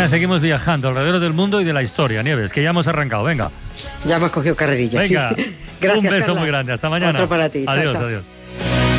Mañana seguimos viajando alrededor del mundo y de la historia, Nieves, que ya hemos arrancado. Venga. Ya hemos cogido carrerilla. Venga. Sí. Gracias, un beso Carla. muy grande. Hasta mañana. Otro para ti. Adiós, Chao, chao. adiós.